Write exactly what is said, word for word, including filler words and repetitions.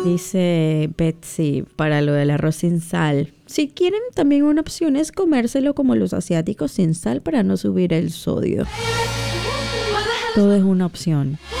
Dice Betsy, para lo del arroz sin sal. Si quieren, también una opción es comérselo como los asiáticos sin sal para no subir el sodio. Todo es una opción.